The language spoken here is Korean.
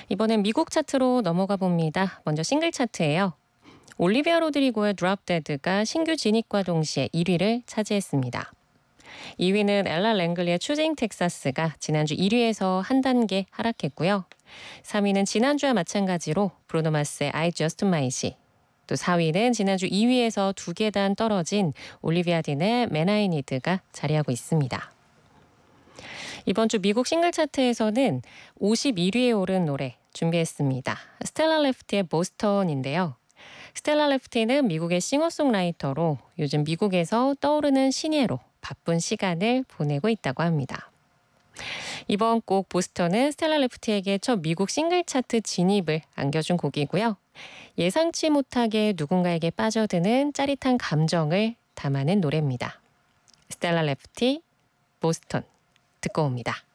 이번엔 미국 차트로 넘어가 봅니다. 먼저 싱글 차트예요. 올리비아 로드리고의 Drop Dead가 신규 진입과 동시에 1위를 차지했습니다. 2위는 엘라 랭글리의 Choosing Texas가 지난주 1위에서 한 단계 하락했고요. 3위는 지난주와 마찬가지로 브루노 마스의 I Just Might이, 또 4위는 지난주 2위에서 2계단 떨어진 올리비아 딘의 Man I Need가 자리하고 있습니다. 이번 주 미국 싱글 차트에서는 51위에 오른 노래 준비했습니다. 스텔라 레프티의 보스턴인데요. 스텔라 레프티는 미국의 싱어송라이터로 요즘 미국에서 떠오르는 신예로 바쁜 시간을 보내고 있다고 합니다. 이번 곡 보스턴은 스텔라 레프티에게 첫 미국 싱글 차트 진입을 안겨준 곡이고요. 예상치 못하게 누군가에게 빠져드는 짜릿한 감정을 담아낸 노래입니다. 스텔라 레프티, 보스턴 듣고 옵니다.